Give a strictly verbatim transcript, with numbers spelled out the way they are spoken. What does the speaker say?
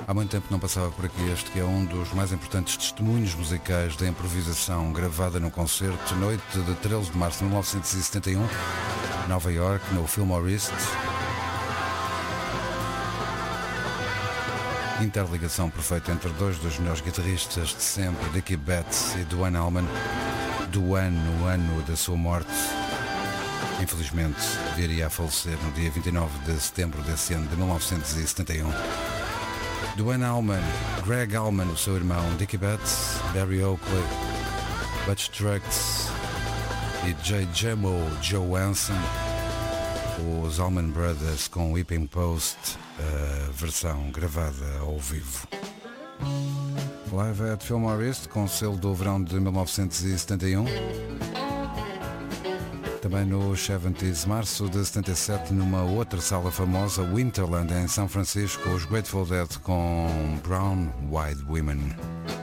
Há muito tempo não passava por aqui este que é um dos mais importantes testemunhos musicais da improvisação gravada num concerto, noite de treze de março de mil novecentos e setenta e um, Nova York, no Fillmore East. Interligação perfeita entre dois dos melhores guitarristas de sempre, Dickie Betts e Duane Allman. Duane, no ano da sua morte, infelizmente viria a falecer no dia vinte e nove de setembro desse ano de mil novecentos e setenta e um. Duane Allman, Greg Allman, o seu irmão, Dickie Betts, Barry Oakley, Butch Trucks e J. Jamo Johansson, os Allman Brothers com Whipping Post, a versão gravada ao vivo. Live at Fillmore East, com o selo do verão de mil novecentos e setenta e um. Também no setenta, março de setenta e sete, numa outra sala famosa, Winterland, em São Francisco, os Grateful Dead com Brown Eyed Women.